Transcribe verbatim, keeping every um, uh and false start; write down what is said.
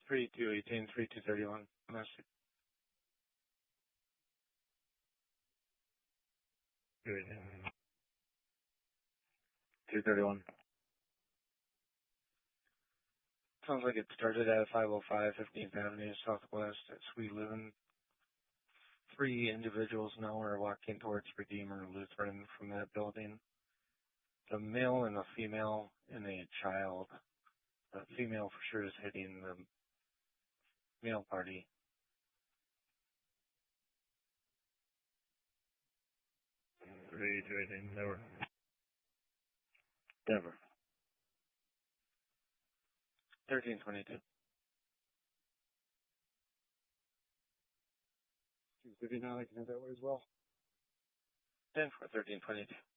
three two eighteen, three two thirty-one. Domestic. two thirty-one. Sounds like it started at five oh five fifteenth Avenue Southwest at Sweetloon. Three individuals now are walking towards Redeemer Lutheran from that building. The male and a female and a child. The female for sure is hitting the male party. three two eighteen, Denver. Denver. thirteen twenty-two. two fifty-nine, I can have that way as well. ten for thirteen twenty-two.